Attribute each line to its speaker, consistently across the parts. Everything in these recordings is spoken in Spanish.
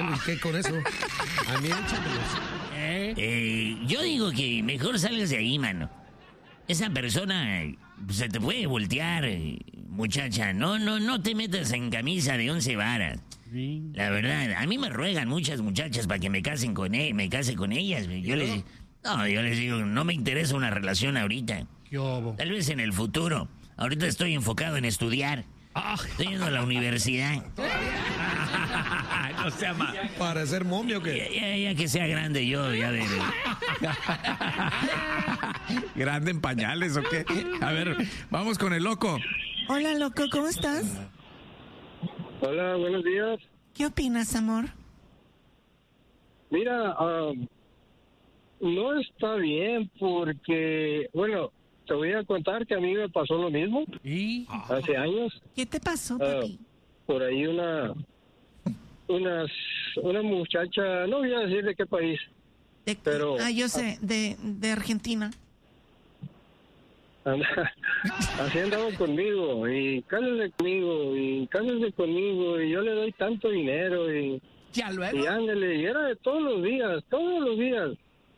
Speaker 1: ¿y qué con eso? A mí échamelos.
Speaker 2: Yo digo que mejor salgas de ahí, mano. Esa persona se te puede voltear, muchacha. No te metas en camisa de 11 varas.
Speaker 3: Sí.
Speaker 2: La verdad, a mí me ruegan muchas muchachas para que me case con ellas. Yo les digo, no me interesa una relación ahorita.
Speaker 1: ¿Qué hubo?
Speaker 2: Tal vez en el futuro. Ahorita estoy enfocado en estudiar. Estoy yendo a la universidad.
Speaker 3: No sea más.
Speaker 1: ¿Para ser momio o qué?
Speaker 2: Ya que sea grande yo, ya de...
Speaker 3: ¿Grande en pañales o qué? A ver, vamos con el loco.
Speaker 4: Hola, loco, ¿cómo estás?
Speaker 5: Hola, buenos días.
Speaker 4: ¿Qué opinas, amor?
Speaker 5: Mira, no está bien porque, bueno, te voy a contar que a mí me pasó lo mismo
Speaker 3: ¿Y?
Speaker 5: hace años.
Speaker 4: ¿Qué te pasó, papi?
Speaker 5: Por ahí una muchacha, no voy a decir de qué país, pero...
Speaker 4: yo sé, de Argentina.
Speaker 5: Así andaba conmigo, y cásese conmigo, y yo le doy tanto dinero, y
Speaker 3: Ya luego.
Speaker 5: y ándele, y era de todos los días.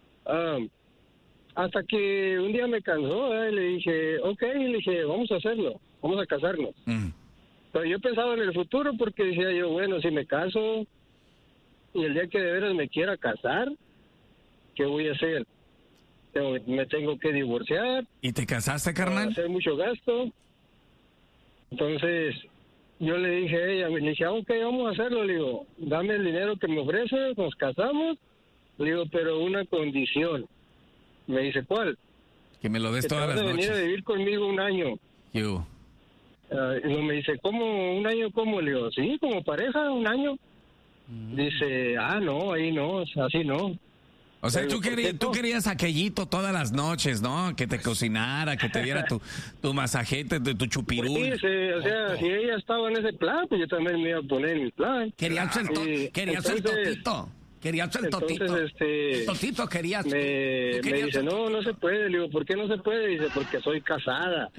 Speaker 5: Hasta que un día me cansó, y le dije, vamos a hacerlo, vamos a casarnos. Pero yo pensaba en el futuro porque decía yo, bueno, si me caso y el día que de veras me quiera casar, ¿qué voy a hacer? Me tengo que divorciar,
Speaker 3: ¿Y te casaste, carnal?
Speaker 5: hacer mucho gasto. Entonces, yo le dije a ella, ok, vamos a hacerlo. Le digo, dame el dinero que me ofreces, nos casamos. Le digo, pero una condición. Me dice, ¿cuál?
Speaker 3: Que me lo des
Speaker 5: Que te
Speaker 3: todas
Speaker 5: vas
Speaker 3: las
Speaker 5: a venir a
Speaker 3: noches.
Speaker 5: vivir conmigo un año.
Speaker 3: Yo.
Speaker 5: Y me dice, ¿cómo? ¿Un año cómo? Le digo, sí, como pareja, un año. Dice, no, ahí no, así no.
Speaker 3: O sea,
Speaker 5: Pero,
Speaker 3: tú querías aquellito todas las noches, ¿no? Que te cocinara, que te diera tu masajete, tu chupirul.
Speaker 5: Sí, o sea, si ella estaba en ese plan, pues yo también me iba a poner en mi plan.
Speaker 3: Querías el totito. Querías el totito.
Speaker 5: Entonces,
Speaker 3: El totito querías.
Speaker 5: me dice, no se puede. Le digo, ¿por qué no se puede? Dice, porque soy casada.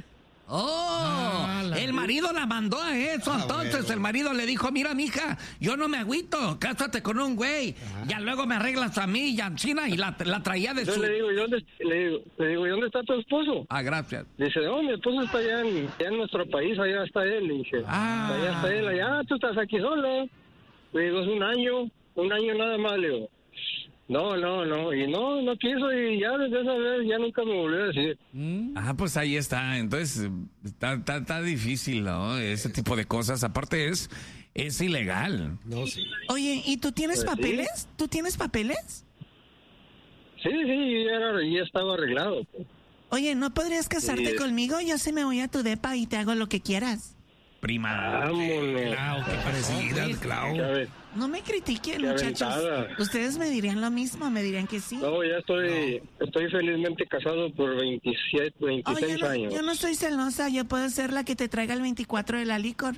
Speaker 3: El marido la mandó a eso, entonces
Speaker 1: bueno.
Speaker 3: el marido le dijo, mira, mija, yo no me agüito, cásate con un güey, ya luego me arreglas a mí y a China, y la traía de
Speaker 5: Entonces
Speaker 3: su...
Speaker 5: le digo, ¿y dónde está tu esposo?
Speaker 3: Gracias.
Speaker 5: Dice, no, mi esposo está allá en nuestro país, allá está él. Le dije, allá está él, allá, tú estás aquí sola. Le digo, es un año nada más. Le digo, no, y no quiso, y ya desde esa vez ya nunca me volvió a decir.
Speaker 3: Pues ahí está, entonces está difícil, ¿no? Ese tipo de cosas, aparte es ilegal.
Speaker 1: No, sí.
Speaker 4: Oye, ¿y tú tienes
Speaker 5: Pues sí.
Speaker 4: papeles? ¿Tú tienes papeles?
Speaker 5: Sí, ya estaba arreglado.
Speaker 4: Oye, ¿no podrías casarte
Speaker 5: Sí.
Speaker 4: conmigo? Yo se me voy a tu depa y te hago lo que quieras.
Speaker 3: Prima.
Speaker 5: Vámonos.
Speaker 1: Clau, qué parecida, Clau.
Speaker 5: Ya ves.
Speaker 4: No me critiquen,
Speaker 5: Qué
Speaker 4: muchachos.
Speaker 5: aventada.
Speaker 4: Ustedes me dirían lo mismo, me dirían que sí.
Speaker 5: No, ya estoy felizmente casado por 26 años.
Speaker 4: yo no soy celosa, yo puedo ser la que te traiga el 24 de la licor.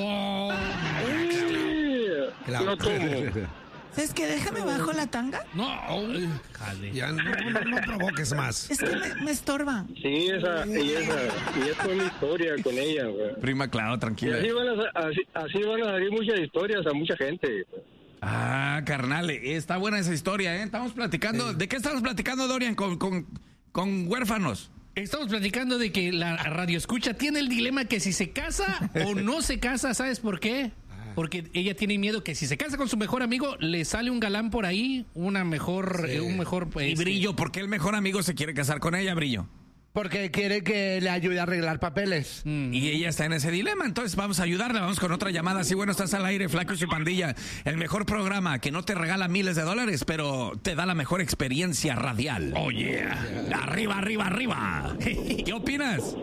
Speaker 1: Clau.
Speaker 5: No tomo.
Speaker 4: ¿Sabes qué? Déjame bajo la tanga.
Speaker 1: Ya no provoques más.
Speaker 4: Es que me estorba.
Speaker 5: Sí, esa fue mi historia con ella, güey.
Speaker 3: Prima Clau,
Speaker 5: Y
Speaker 3: tranquila.
Speaker 5: así van a salir muchas historias a mucha gente.
Speaker 3: Carnal, está buena esa historia, ¿eh? Estamos platicando, ¿de qué estamos platicando, Dorian, con huérfanos?
Speaker 6: Estamos platicando de que la radio escucha tiene el dilema que si se casa o no se casa, ¿sabes por qué? Porque ella tiene miedo que si se casa con su mejor amigo, le sale un galán por ahí, un mejor...
Speaker 3: Y Brillo, ¿por qué el mejor amigo se quiere casar con ella, Brillo?
Speaker 7: Porque quiere que le ayude a arreglar papeles.
Speaker 3: Y ella está en ese dilema, entonces vamos a ayudarla, vamos con otra llamada. Sí, bueno, estás al aire, Flaco y su pandilla. El mejor programa que no te regala miles de dólares, pero te da la mejor experiencia radial. Oye, arriba, arriba, arriba. ¿Qué opinas?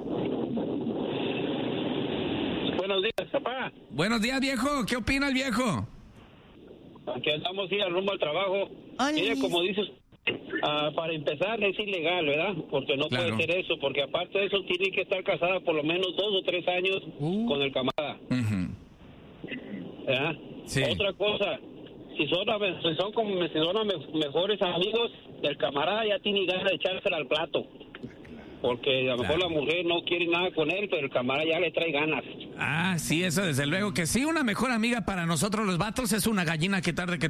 Speaker 8: Buenos días, papá.
Speaker 3: Buenos días, viejo. ¿Qué opina el viejo?
Speaker 8: Aquí andamos ya rumbo al trabajo.
Speaker 4: Hola.
Speaker 8: Mira, como dices, para empezar es ilegal, ¿verdad? Porque no
Speaker 3: Claro.
Speaker 8: puede ser eso, porque aparte de eso tiene que estar casada por lo menos 2 o 3 años con el camarada. ¿Verdad?
Speaker 3: Sí.
Speaker 8: Otra cosa, si son mejores amigos, el camarada ya tiene ganas de echársela al plato. Porque a lo mejor la mujer no quiere nada con él, pero el camarada ya le trae ganas.
Speaker 3: Sí, eso desde luego que sí. Una mejor amiga para nosotros los vatos es una gallina que tarde que